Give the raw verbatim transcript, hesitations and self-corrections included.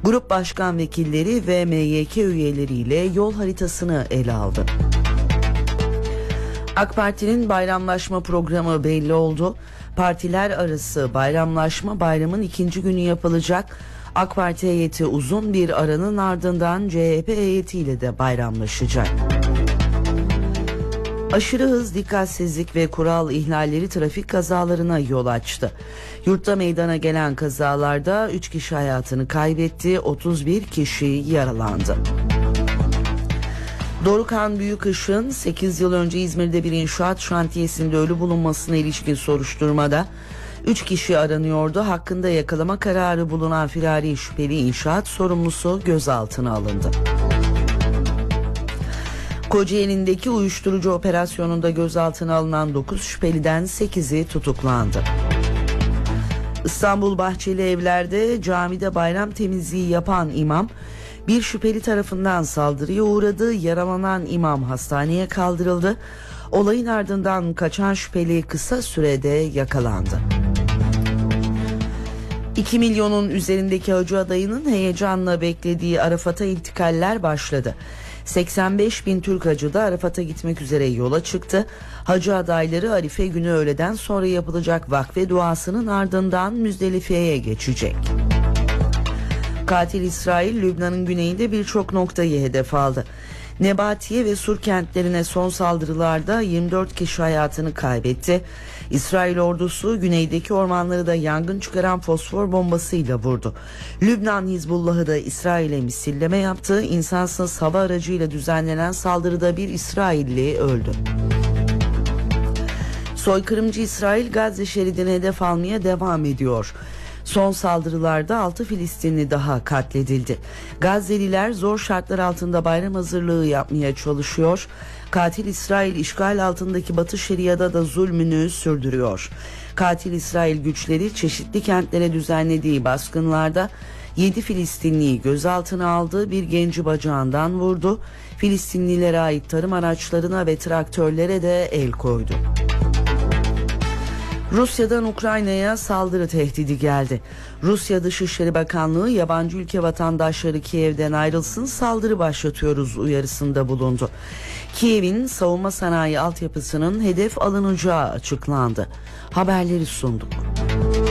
Grup başkan vekilleri ve M Y K üyeleriyle yol haritasını ele aldı. AK Parti'nin bayramlaşma programı belli oldu. Partiler arası bayramlaşma bayramın ikinci günü yapılacak. AK Parti heyeti uzun bir aranın ardından C H P heyetiyle de bayramlaşacak. Aşırı hız, dikkatsizlik ve kural ihlalleri trafik kazalarına yol açtı. Yurtta meydana gelen kazalarda üç kişi hayatını kaybetti, otuz bir kişi yaralandı. Dorukhan Büyükışık'ın sekiz yıl önce İzmir'de bir inşaat şantiyesinde ölü bulunmasına ilişkin soruşturmada üç kişi aranıyordu. Hakkında yakalama kararı bulunan firari şüpheli inşaat sorumlusu gözaltına alındı. Kocaeli'ndeki uyuşturucu operasyonunda gözaltına alınan dokuz şüpheliden sekizi tutuklandı. İstanbul Bahçeli Evler'de camide bayram temizliği yapan imam bir şüpheli tarafından saldırıya uğradı. Yaralanan imam hastaneye kaldırıldı. Olayın ardından kaçan şüpheli kısa sürede yakalandı. iki milyonun üzerindeki hacı adayının heyecanla beklediği Arafat'a intikaller başladı. seksen beş bin Türk hacı da Arafat'a gitmek üzere yola çıktı. Hacı adayları Arife günü öğleden sonra yapılacak vakfe duasının ardından Müzdelife'ye geçecek. Katil İsrail, Lübnan'ın güneyinde birçok noktayı hedef aldı. Nebatiye ve Sur kentlerine son saldırılarda yirmi dört kişi hayatını kaybetti. İsrail ordusu güneydeki ormanları da yangın çıkaran fosfor bombasıyla vurdu. Lübnan Hizbullah'ı da İsrail'e misilleme yaptı. İnsansız hava aracıyla düzenlenen saldırıda bir İsrailli öldü. Soykırımcı İsrail Gazze şeridini hedef almaya devam ediyor. Son saldırılarda altı Filistinli daha katledildi. Gazze'liler zor şartlar altında bayram hazırlığı yapmaya çalışıyor. Katil İsrail işgal altındaki Batı Şeria'da da zulmünü sürdürüyor. Katil İsrail güçleri çeşitli kentlere düzenlediği baskınlarda yedi Filistinliyi gözaltına aldı, bir genci bacağından vurdu. Filistinlilere ait tarım araçlarına ve traktörlere de el koydu. Rusya'dan Ukrayna'ya saldırı tehdidi geldi. Rusya Dışişleri Bakanlığı yabancı ülke vatandaşları Kiev'den ayrılsın, saldırı başlatıyoruz uyarısında bulundu. Kiev'in savunma sanayi altyapısının hedef alınacağı açıklandı. Haberleri sunduk.